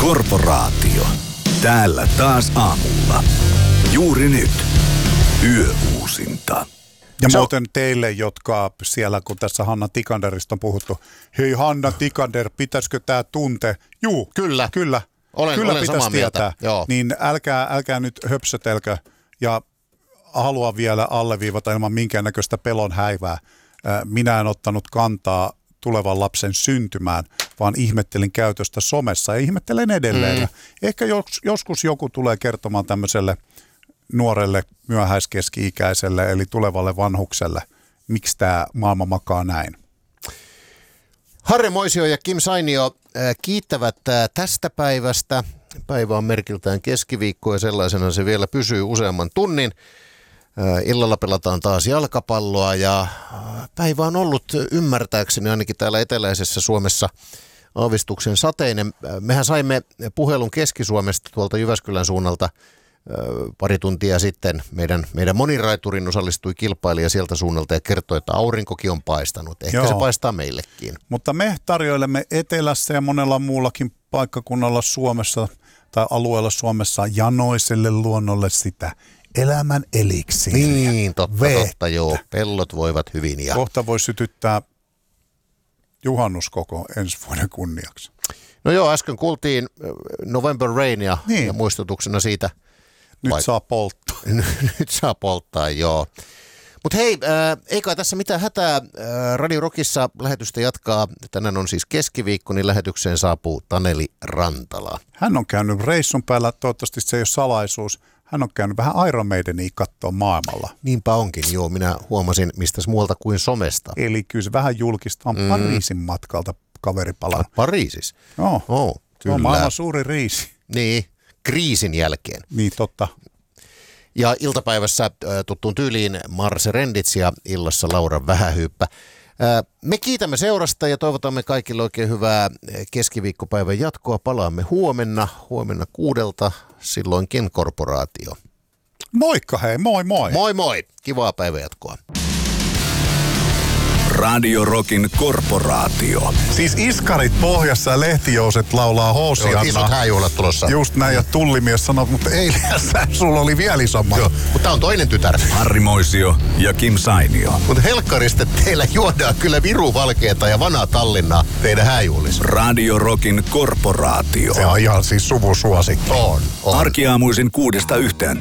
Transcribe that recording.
Korporaatio. Täällä taas aamulla. Juuri nyt. Yöuusinta. Ja muuten teille, jotka siellä, kun tässä Hanna Tikanderista on puhuttu, hei Hanna Tikander, pitäisikö tämä tunte? Juu, kyllä. Olen pitäisi samaa mieltä. tietää. Joo. Niin älkää nyt höpsötelkö ja haluan vielä alleviivata ilman minkäännäköistä pelon häivää. Minä en ottanut kantaa tulevan lapsen syntymään, vaan ihmettelin käytöstä somessa ja ihmettelen edelleen. Ehkä joskus joku tulee kertomaan tämmöiselle nuorelle myöhäiskeski-ikäiselle eli tulevalle vanhukselle, miksi tämä maailma makaa näin. Harri Moisio ja Kim Sainio kiittävät tästä päivästä. Päivä on merkiltään keskiviikko ja sellaisena se vielä pysyy useamman tunnin. Illalla pelataan taas jalkapalloa ja päivä on ollut ymmärtääkseni ainakin täällä eteläisessä Suomessa aavistuksen sateinen. Mehän saimme puhelun Keski-Suomesta tuolta Jyväskylän suunnalta pari tuntia sitten. Meidän moniraiturin osallistui kilpailija sieltä suunnalta ja kertoi, että aurinkokin on paistanut. Ehkä se paistaa meillekin. Mutta me tarjoilemme etelässä ja monella muullakin paikkakunnalla Suomessa tai alueella Suomessa janoiselle luonnolle sitä elämän eliksiiriä. Niin, totta, joo. Pellot voivat hyvin. Ja kohta voi sytyttää juhannuskoko ensi vuoden kunniaksi. No joo, äsken kuultiin November Rain ja muistutuksena siitä. Nyt saa polttaa. Nyt saa polttaa, joo. Mutta hei, ei kai tässä mitään hätää. Radio Rockissa lähetystä jatkaa. Tänään on siis keskiviikko, niin lähetykseen saapuu Taneli Rantala. Hän on käynyt reissun päällä, toivottavasti se ei ole salaisuus. Hän on käynyt vähän Iron Maidenia katsoa maailmalla. Niinpä onkin, joo. Minä huomasin mistäs muualta kuin somesta. Eli kyllä se vähän julkista on Pariisin matkalta kaveri palaa. Pariisis? Joo. Kyllä. On maailman suuri riisi. Niin, kriisin jälkeen. Niin, totta. Ja iltapäivässä tuttuun tyyliin Marse Rendits ja illassa Laura Vähähyyppä. Me kiitämme seurasta ja toivotamme kaikille oikein hyvää keskiviikkopäivän jatkoa. Palaamme huomenna 6:00, silloinkin Korporaatio. Moikka hei, moi moi. Moi moi, kivaa päivänjatkoa. Radio Rockin Korporaatio. Siis iskarit pohjassa ja lehtijouset laulaa Hoosiannaa. Joo, isot hääjuhlat tulossa. Just näin, ja tullimies sanoi, mutta eilen sulla oli vielä isommat. Joo, mutta tää on toinen tytär. Harri Moisio ja Kim Sainio. Mutta helkkarista teillä juodaan kyllä viruvalkeeta ja vanaa Tallinnaa teidän hääjuhlissa. Radio Rockin Korporaatio. Se on ihan siis suvusuosikki. On. Arkiaamuisin 6-1.